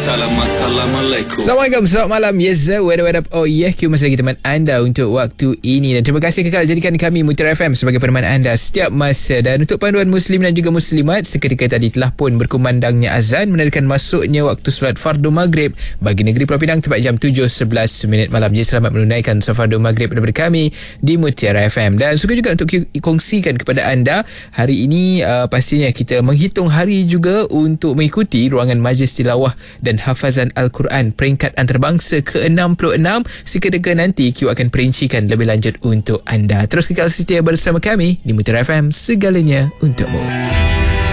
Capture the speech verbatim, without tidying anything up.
salam, assalamualaikum. Assalamualaikum, selamat malam. Yes, what up, what up. Oh yeah, Q masih lagi teman anda untuk waktu ini. Dan terima kasih kekal jadikan kami Mutiara F M sebagai peneman anda setiap masa. Dan untuk panduan Muslim dan juga Muslimat, seketika tadi telah pun berkumandangnya azan menandakan masuknya waktu solat fardu maghrib bagi negeri Pulau Pinang tepat jam tujuh sebelas minit malam. Jadi selamat menunaikan solat fardu maghrib daripada kami di Mutiara F M. Dan suka juga untuk kongsikan kepada anda hari ini, uh, pastinya kita menghitung hari juga untuk mengikuti ruangan majlis tilawah dan hafazan Al-Quran peringkat antarabangsa ke enam puluh enam. Seketika nanti Q akan perincikan lebih lanjut untuk anda. Terus kekal setia bersama kami di Mutiara F M, segalanya untukmu.